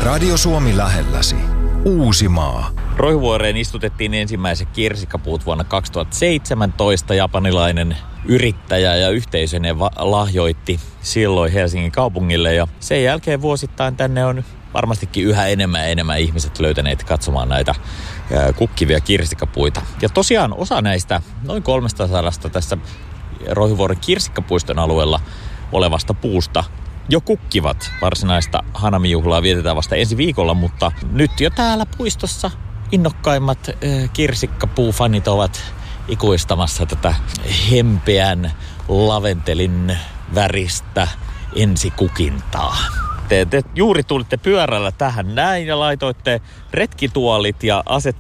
Radio Suomi lähelläsi. Uusimaa. Roihuvuoreen istutettiin ensimmäiset kirsikkapuut vuonna 2017. Japanilainen yrittäjä ja yhteisönen lahjoitti silloin Helsingin kaupungille. Ja sen jälkeen vuosittain tänne on varmastikin yhä enemmän ihmiset löytäneet katsomaan näitä kukkivia kirsikkapuita. Ja tosiaan osa näistä noin 300 tässä Roihuvuoren kirsikkapuiston alueella olevasta puusta jo kukkivat. Varsinaista Hanami-juhlaa vietetään vasta ensi viikolla, mutta nyt jo täällä puistossa innokkaimmat kirsikkapuufanit ovat ikuistamassa tätä hempeän laventelin väristä ensikukintaa. Te juuri tulitte pyörällä tähän näin ja laitoitte retkituolit ja